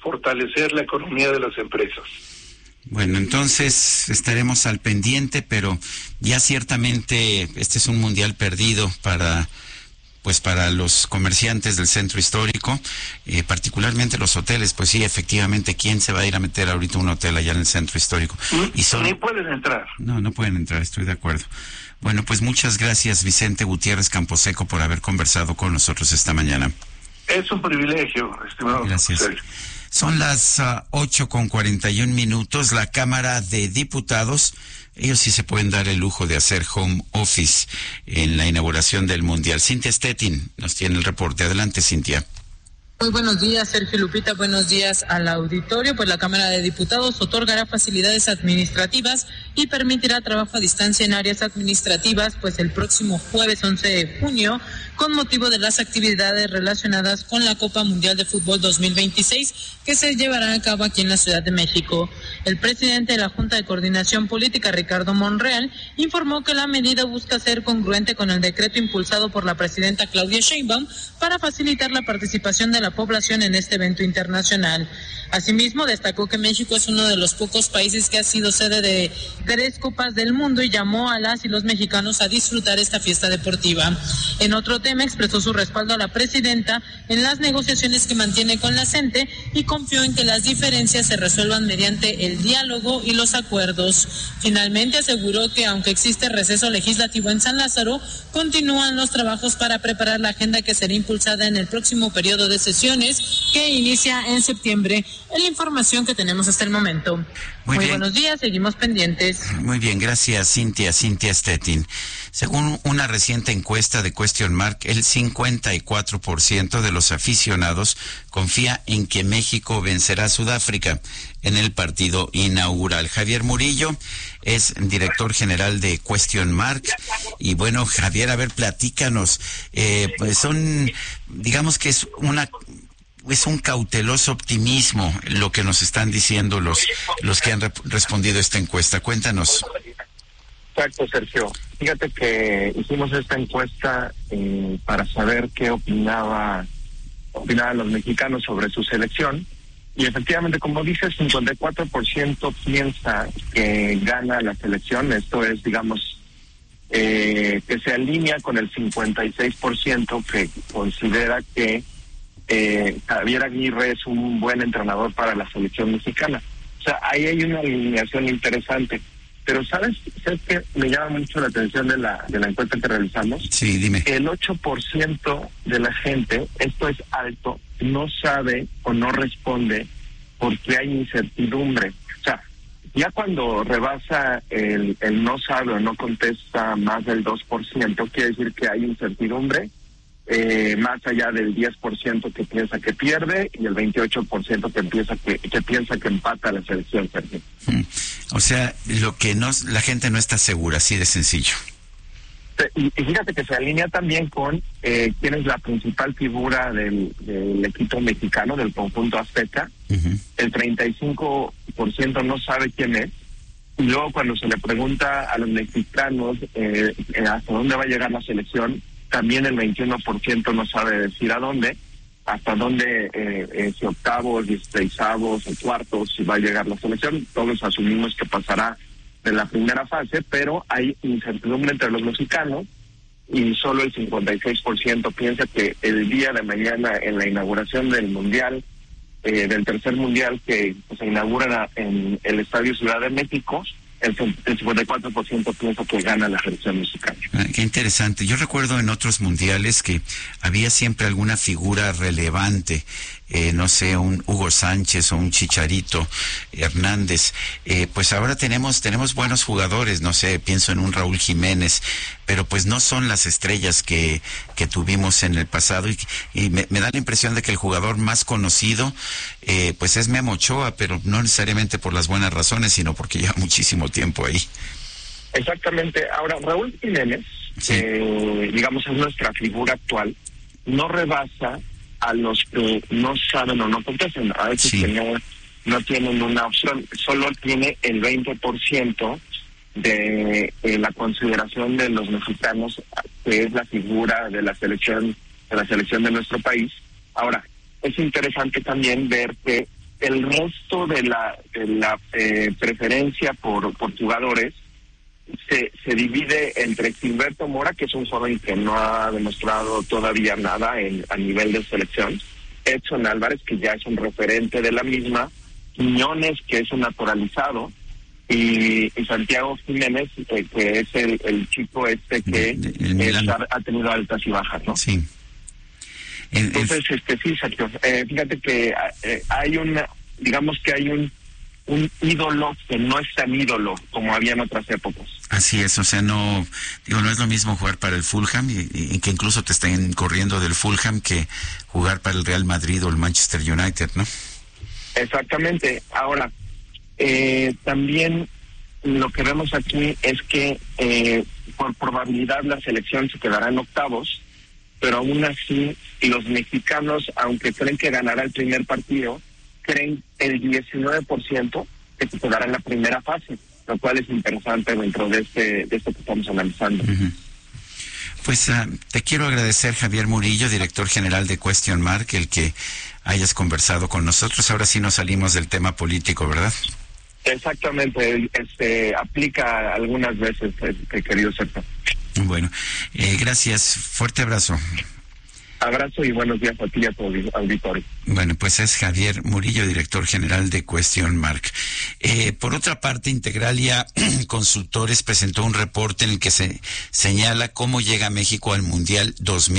fortalecer la economía de las empresas. Bueno, entonces estaremos al pendiente, pero ya ciertamente este es un mundial perdido para los comerciantes del centro histórico, particularmente los hoteles. Pues sí, efectivamente, ¿quién se va a ir a meter ahorita un hotel allá en el centro histórico? Ni pueden entrar. No pueden entrar, estoy de acuerdo. Bueno, pues muchas gracias, Vicente Gutiérrez Camposeco, por haber conversado con nosotros esta mañana. Es un privilegio, estimado. Gracias. José. Son las 8:41. La Cámara de Diputados, ellos sí se pueden dar el lujo de hacer home office en la inauguración del Mundial. Cintia Stettin nos tiene el reporte. Adelante, Cintia. Muy buenos días, Sergio Lupita. Buenos días al auditorio. Pues la Cámara de Diputados otorgará facilidades administrativas y permitirá trabajo a distancia en áreas administrativas, pues el próximo jueves 11 de junio, con motivo de las actividades relacionadas con la Copa Mundial de Fútbol 2026, que se llevará a cabo aquí en la Ciudad de México. El presidente de la Junta de Coordinación Política, Ricardo Monreal, informó que la medida busca ser congruente con el decreto impulsado por la presidenta Claudia Sheinbaum para facilitar la participación de la población en este evento internacional. Asimismo, destacó que México es uno de los pocos países que ha sido sede de 3 Copas del Mundo y llamó a las y los mexicanos a disfrutar esta fiesta deportiva. En otro tema, expresó su respaldo a la presidenta en las negociaciones que mantiene con la CENTE y confió en que las diferencias se resuelvan mediante el diálogo y los acuerdos. Finalmente, aseguró que aunque existe receso legislativo en San Lázaro, continúan los trabajos para preparar la agenda que será impulsada en el próximo periodo de sesiones que inicia en septiembre. Es la información que tenemos hasta el momento. Muy buenos días, seguimos pendientes. Muy bien, gracias, Cintia Stettin. Según una reciente encuesta de Question Mark, el 54% de los aficionados confía en que México vencerá a Sudáfrica en el partido inaugural. Javier Murillo es director general de Question Mark. Y bueno, Javier, a ver, platícanos. Pues digamos que es un cauteloso optimismo lo que nos están diciendo los que han respondido a esta encuesta. Cuéntanos. Exacto, Sergio. Fíjate que hicimos esta encuesta para saber qué opinaban los mexicanos sobre su selección. Y efectivamente, como dices, 54% piensa que gana la selección. Esto es, digamos, que se alinea con el 56% que considera que Javier Aguirre es un buen entrenador para la selección mexicana. O sea, ahí hay una alineación interesante. Pero ¿sabes qué me llama mucho la atención de la encuesta que realizamos? Sí, dime. El 8% de la gente, esto es alto, no sabe o no responde porque hay incertidumbre. O sea, ya cuando rebasa el no sabe o no contesta más del 2%, quiere decir que hay incertidumbre, más allá del 10% que piensa que pierde y el 28% que piensa que empata la selección. O sea, la gente no está segura, así de sencillo. Y fíjate que se alinea también con quién es la principal figura del equipo mexicano, del conjunto azteca. Uh-huh. El 35% no sabe quién es. Y luego cuando se le pregunta a los mexicanos hasta dónde va a llegar la selección, también el 21% no sabe decir a dónde, hasta dónde, si octavos, 16avos o cuartos, si va a llegar la selección. Todos asumimos que pasará de la primera fase, pero hay incertidumbre entre los mexicanos y solo el 56% piensa que el día de mañana, en la inauguración del Mundial, del tercer Mundial que se inaugura en el Estadio Ciudad de México, el 54% piensa que gana la selección mexicana. Qué interesante. Yo recuerdo en otros mundiales que había siempre alguna figura relevante, no sé, un Hugo Sánchez o un Chicharito Hernández. Pues ahora tenemos buenos jugadores, no sé, pienso en un Raúl Jiménez, pero pues no son las estrellas que tuvimos en el pasado y me da la impresión de que el jugador más conocido pues es Memo Ochoa, pero no necesariamente por las buenas razones, sino porque lleva muchísimo tiempo ahí. Exactamente. Ahora, Raúl Jiménez, sí, digamos, es nuestra figura actual, no rebasa a los que no saben o no contestan, a veces sí, que no tienen una opción, solo tiene el 20% de la consideración de los mexicanos, que es la figura de la selección de nuestro país. Ahora, es interesante también ver que el resto de la preferencia por jugadores se divide entre Gilberto Mora, que es un joven que no ha demostrado todavía nada a nivel de selección, Edson Álvarez, que ya es un referente de la misma, Quiñones, que es un naturalizado, y Santiago Jiménez, que es el chico que ha tenido altas y bajas, ¿no? Sí. Entonces, sí, Sergio, fíjate que hay digamos que hay un ídolo que no es tan ídolo como había en otras épocas. Así es, o sea, no es lo mismo jugar para el Fulham y que incluso te estén corriendo del Fulham que jugar para el Real Madrid o el Manchester United, ¿no? Exactamente. Ahora, también lo que vemos aquí es que por probabilidad la selección se quedará en octavos, pero aún así los mexicanos, aunque creen que ganará el primer partido, creen el 19% que se quedará en la primera fase, lo cual es interesante dentro de esto que estamos analizando. Uh-huh. Pues te quiero agradecer, Javier Murillo, director general de Question Mark, el que hayas conversado con nosotros. Ahora sí nos salimos del tema político, ¿verdad? Exactamente, aplica algunas veces, querido Sergio. Bueno, gracias, fuerte abrazo. Abrazo y buenos días a ti y a tu auditorio. Bueno, pues es Javier Murillo, director general de Question Mark. Por otra parte, Integralia Consultores presentó un reporte en el que se señala cómo llega México al Mundial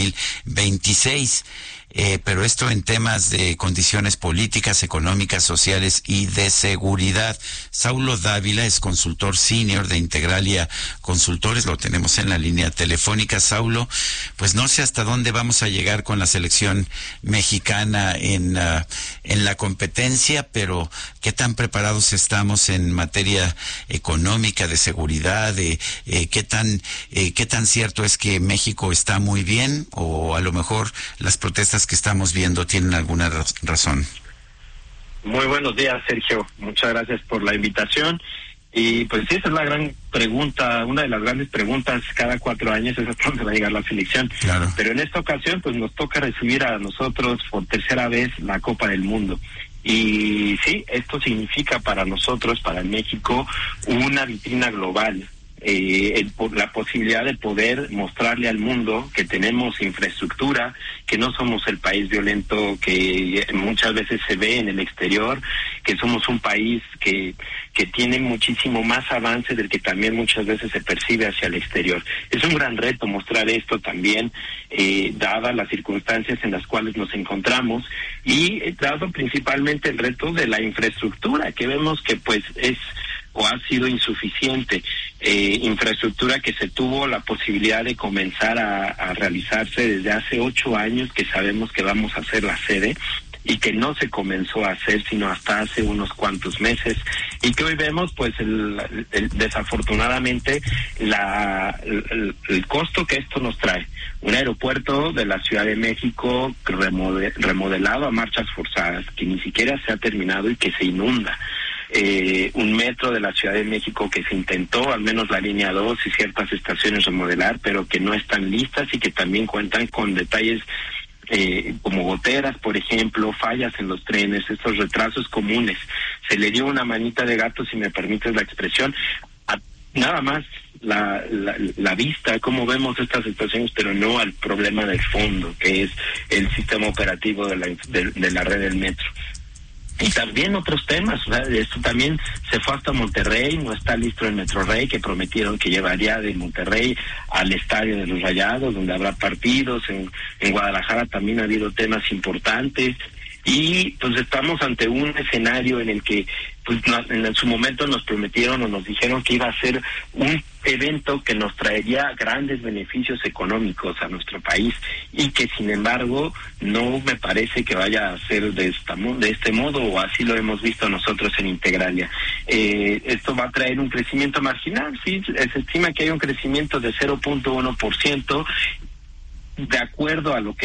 2026. Pero esto en temas de condiciones políticas, económicas, sociales y de seguridad. Saulo Dávila es consultor senior de Integralia Consultores, lo tenemos en la línea telefónica. Saulo, pues no sé hasta dónde vamos a llegar con la selección mexicana en la competencia, pero ¿qué tan preparados estamos en materia económica, de seguridad? ¿Qué tan cierto es que México está muy bien o a lo mejor las protestas que estamos viendo tienen alguna razón? Muy buenos días, Sergio. Muchas gracias por la invitación. Y pues sí, esa es la gran pregunta, una de las grandes preguntas cada 4 años es hasta dónde va a llegar la selección. Claro. Pero en esta ocasión pues nos toca recibir a nosotros por tercera vez la Copa del Mundo. Y sí, esto significa para nosotros, para México, una vitrina global. La posibilidad de poder mostrarle al mundo que tenemos infraestructura, que no somos el país violento que muchas veces se ve en el exterior, que somos un país que tiene muchísimo más avance del que también muchas veces se percibe hacia el exterior. Es un gran reto mostrar esto también, dadas las circunstancias en las cuales nos encontramos y dado principalmente el reto de la infraestructura, que vemos que pues es o ha sido insuficiente, infraestructura que se tuvo la posibilidad de comenzar a realizarse desde hace 8 años que sabemos que vamos a ser la sede y que no se comenzó a hacer sino hasta hace unos cuantos meses y que hoy vemos pues desafortunadamente el costo que esto nos trae. Un aeropuerto de la Ciudad de México remodelado a marchas forzadas, que ni siquiera se ha terminado y que se inunda. Un metro de la Ciudad de México que se intentó, al menos la línea 2 y ciertas estaciones remodelar, pero que no están listas y que también cuentan con detalles como goteras, por ejemplo, fallas en los trenes, estos retrasos comunes. Se le dio una manita de gato, si me permites la expresión, a nada más la vista, cómo vemos estas situaciones, pero no al problema del fondo, que es el sistema operativo de la red del metro. Y también otros temas, o sea, esto también se fue hasta Monterrey, no está listo el Metro Rey, que prometieron que llevaría de Monterrey al Estadio de los Rayados, donde habrá partidos. En Guadalajara también ha habido temas importantes, y pues estamos ante un escenario en el que pues en su momento nos prometieron o nos dijeron que iba a ser un evento que nos traería grandes beneficios económicos a nuestro país y que sin embargo no me parece que vaya a ser de este modo, o así lo hemos visto nosotros en Integralia. Esto va a traer un crecimiento marginal, sí, se estima que hay un crecimiento de 0.1%, de acuerdo al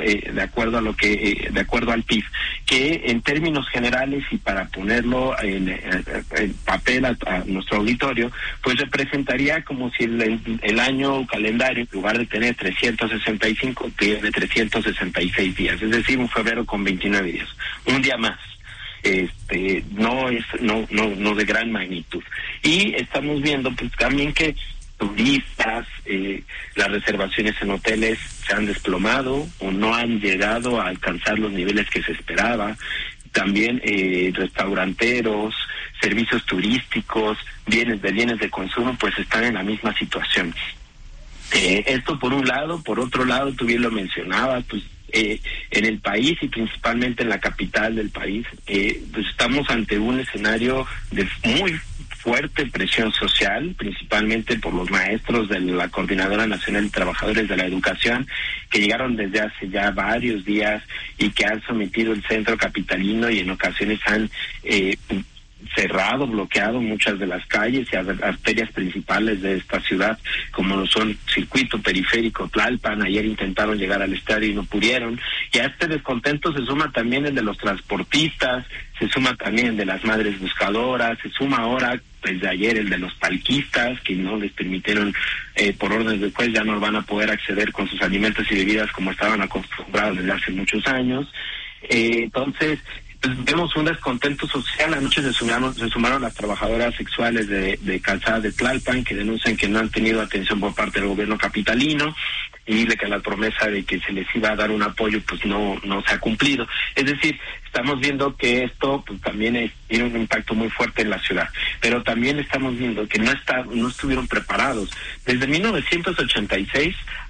PIB, que en términos generales y para ponerlo en papel a nuestro auditorio, pues representaría como si el año calendario, en lugar de tener 365, tiene 366 días, es decir, un febrero con 29 días, un día más. no de gran magnitud. Y estamos viendo pues también que turistas, las reservaciones en hoteles se han desplomado o no han llegado a alcanzar los niveles que se esperaba. También restauranteros, servicios turísticos, bienes de consumo, pues están en la misma situación. Esto por un lado. Por otro lado, tú bien lo mencionabas, pues en el país y principalmente en la capital del país, pues estamos ante un escenario de muy fuerte presión social, principalmente por los maestros de la Coordinadora Nacional de Trabajadores de la Educación, que llegaron desde hace ya varios días y que han sometido el centro capitalino y en ocasiones han cerrado, bloqueado muchas de las calles y arterias principales de esta ciudad, como lo son Circuito Periférico, Tlalpan. Ayer intentaron llegar al estadio y no pudieron. Y a este descontento se suma también el de los transportistas, se suma también el de las madres buscadoras, se suma ahora, desde ayer, el de los palquistas, que no les permitieron, por orden del juez, ya no van a poder acceder con sus alimentos y bebidas como estaban acostumbrados desde hace muchos años. Entonces, pues vemos un descontento social. Anoche se sumaron las trabajadoras sexuales de Calzada de Tlalpan, que denuncian que no han tenido atención por parte del gobierno capitalino y de que la promesa de que se les iba a dar un apoyo pues no se ha cumplido. Es decir, estamos viendo que esto pues también tiene un impacto muy fuerte en la ciudad, pero también estamos viendo que no estuvieron preparados. Desde 1986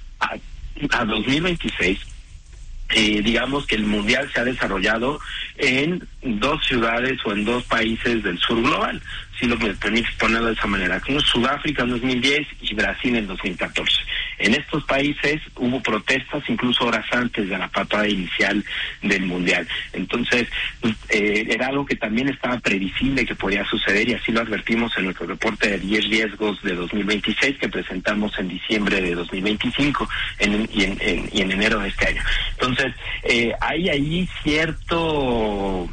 a 2026, digamos que el mundial se ha desarrollado en 2 ciudades o en 2 países del sur global, si lo permites ponerlo de esa manera, como Sudáfrica en 2010 y Brasil en 2014. En estos países hubo protestas incluso horas antes de la patada inicial del mundial. Entonces, era algo que también estaba previsible que podía suceder, y así lo advertimos en nuestro reporte de 10 riesgos de 2026 que presentamos en diciembre de 2025 y en enero de este año. Entonces, hay ahí cierto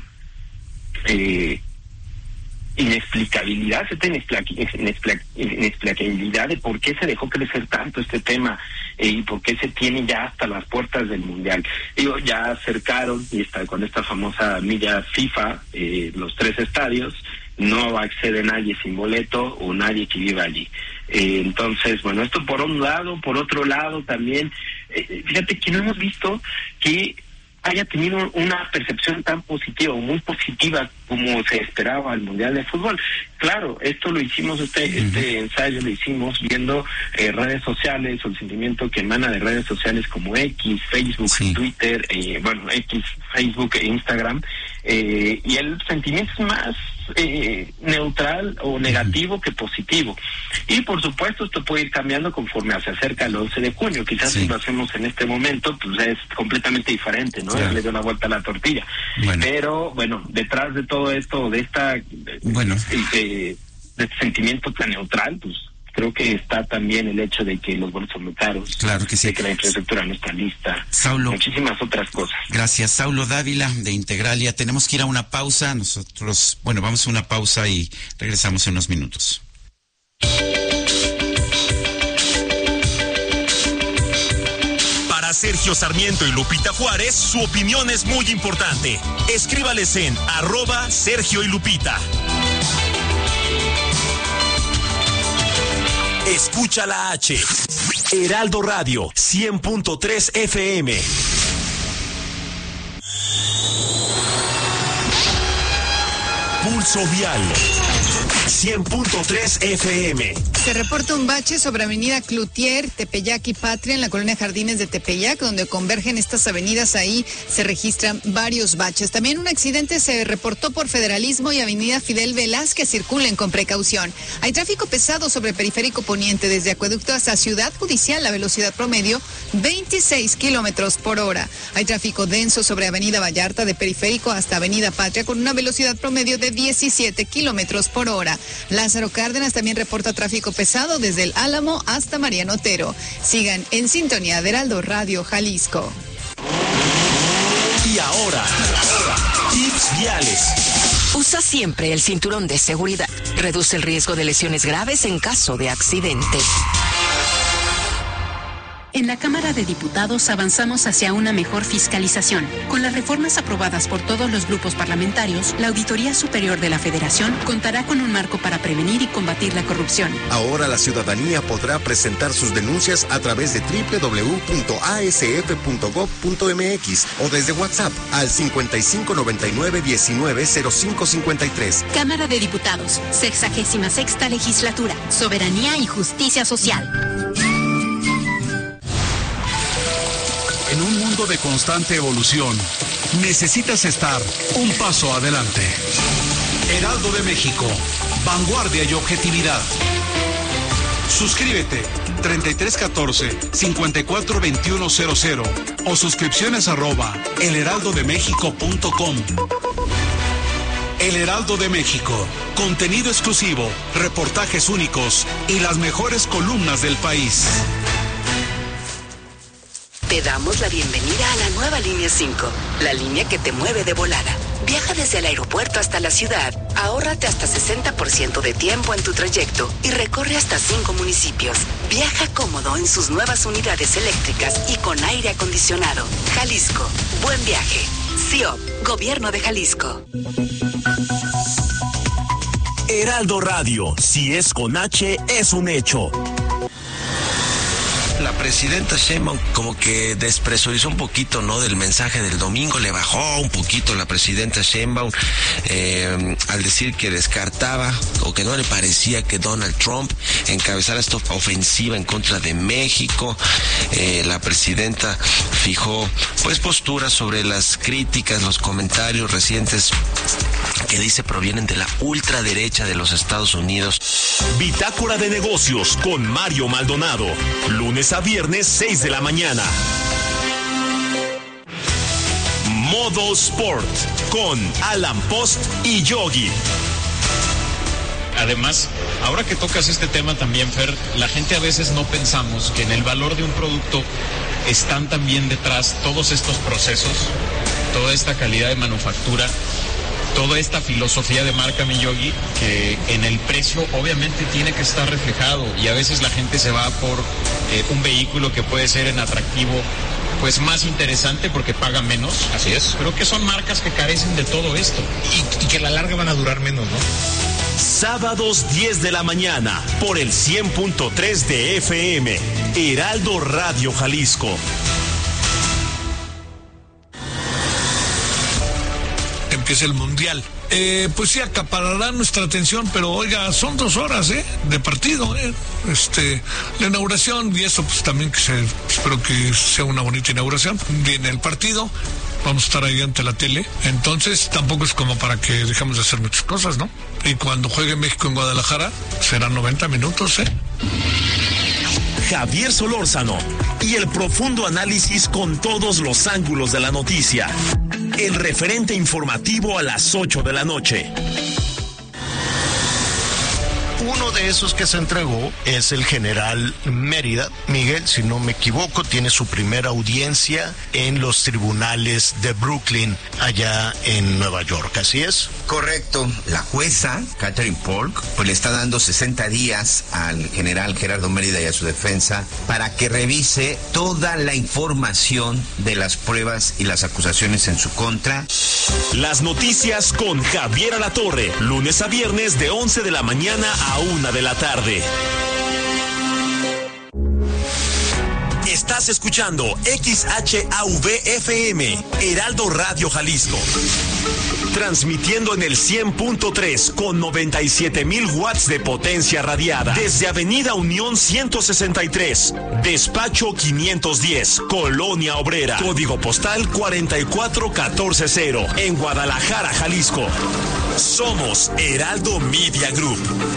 inexplicabilidad de por qué se dejó crecer tanto este tema y por qué se tiene ya hasta las puertas del mundial. Ya acercaron, y está con esta famosa milla FIFA, los 3 estadios. No accede nadie sin boleto o nadie que viva allí. Entonces, bueno, esto por un lado. Por otro lado también, fíjate que no hemos visto que haya tenido una percepción tan positiva o muy positiva como se esperaba al Mundial de Fútbol. Claro, esto lo hicimos, este ensayo lo hicimos viendo redes sociales, o el sentimiento que emana de redes sociales como X, Facebook, Twitter, X, Facebook e Instagram, y el sentimiento es más neutral o negativo que positivo. Y por supuesto esto puede ir cambiando conforme se acerca el 11 de junio. Quizás si lo hacemos en este momento, pues es completamente diferente, ¿no? Claro. Le dio una vuelta a la tortilla. Bueno. Pero bueno, detrás de todo esto, de de este sentimiento tan neutral, pues creo que está también el hecho de que los boletos son muy caros. Claro que sí. De que la infraestructura no está lista. Saulo, muchísimas otras cosas. Gracias. Saulo Dávila, de Integralia. Tenemos que ir a una pausa. Nosotros, vamos a una pausa y regresamos en unos minutos. Para Sergio Sarmiento y Lupita Juárez, su opinión es muy importante. Escríbales en @Sergio y Lupita. Escucha la H. Heraldo Radio, 100.3 FM. Pulso Vial, 100.3 FM. Se reporta un bache sobre Avenida Cloutier, Tepeyac y Patria en la colonia Jardines de Tepeyac, donde convergen estas avenidas. Ahí se registran varios baches. También un accidente se reportó por Federalismo y Avenida Fidel Velázquez. Circulen con precaución. Hay tráfico pesado sobre Periférico Poniente desde Acueducto hasta Ciudad Judicial. La velocidad promedio 26 kilómetros por hora. Hay tráfico denso sobre Avenida Vallarta de Periférico hasta Avenida Patria con una velocidad promedio de 17 kilómetros por hora. Lázaro Cárdenas también reporta tráfico pesado desde el Álamo hasta Mariano Otero. Sigan en sintonía de Heraldo Radio Jalisco. Y ahora, tips viales. Usa siempre el cinturón de seguridad. Reduce el riesgo de lesiones graves en caso de accidente. En la Cámara de Diputados avanzamos hacia una mejor fiscalización. Con las reformas aprobadas por todos los grupos parlamentarios, la Auditoría Superior de la Federación contará con un marco para prevenir y combatir la corrupción. Ahora la ciudadanía podrá presentar sus denuncias a través de www.asf.gov.mx o desde WhatsApp al 5599-190553. Cámara de Diputados, 66ª Legislatura, Soberanía y Justicia Social. En un mundo de constante evolución, necesitas estar un paso adelante. Heraldo de México, vanguardia y objetividad. Suscríbete 3314-542100 o suscripciones @elheraldodemexico.com. El Heraldo de México, contenido exclusivo, reportajes únicos y las mejores columnas del país. Te damos la bienvenida a la nueva Línea 5, la línea que te mueve de volada. Viaja desde el aeropuerto hasta la ciudad, ahórrate hasta 60% de tiempo en tu trayecto y recorre hasta 5 municipios. Viaja cómodo en sus nuevas unidades eléctricas y con aire acondicionado. Jalisco, buen viaje. CIOP, Gobierno de Jalisco. Heraldo Radio, si es con H, es un hecho. La presidenta Sheinbaum como que despresurizó un poquito, ¿no?, del mensaje del domingo, le bajó un poquito la presidenta Sheinbaum al decir que descartaba o que no le parecía que Donald Trump encabezara esta ofensiva en contra de México. La presidenta fijó pues posturas sobre las críticas, los comentarios recientes que dice provienen de la ultraderecha de los Estados Unidos. Bitácora de Negocios con Mario Maldonado, lunes a viernes 6 de la mañana. Modo Sport con Alan Post y Yogi. Además, ahora que tocas este tema también, Fer, la gente a veces no pensamos que en el valor de un producto están también detrás todos estos procesos, toda esta calidad de manufactura, toda esta filosofía de marca, mi Yogi, que en el precio obviamente tiene que estar reflejado, y a veces la gente se va por un vehículo que puede ser en atractivo pues más interesante porque paga menos. Así es. Creo que son marcas que carecen de todo esto y que a la larga van a durar menos, ¿no? Sábados 10 de la mañana por el 100.3 de FM, Heraldo Radio Jalisco. Empieza el Mundial. Pues sí, acaparará nuestra atención, pero oiga, son 2 horas de partido. La inauguración y eso, pues también espero que sea una bonita inauguración. Viene el partido, vamos a estar ahí ante la tele, entonces tampoco es como para que dejemos de hacer muchas cosas, ¿no? Y cuando juegue México en Guadalajara, serán 90 minutos, Javier Solórzano y el profundo análisis con todos los ángulos de la noticia. El referente informativo a las 8 de la noche. Uno de esos que se entregó es el general Mérida. Miguel, si no me equivoco, tiene su primera audiencia en los tribunales de Brooklyn, allá en Nueva York. ¿Así es? Correcto. La jueza, Catherine Polk, pues le está dando 60 días al general Gerardo Mérida y a su defensa para que revise toda la información de las pruebas y las acusaciones en su contra. Las noticias con Javier Alatorre, lunes a viernes de 11 de la mañana a 1 de la tarde. Estás escuchando XHAVFM, Heraldo Radio Jalisco. Transmitiendo en el 100.3 con 97,000 watts de potencia radiada. Desde Avenida Unión 163, Despacho 510, Colonia Obrera. Código postal 44140, en Guadalajara, Jalisco. Somos Heraldo Media Group.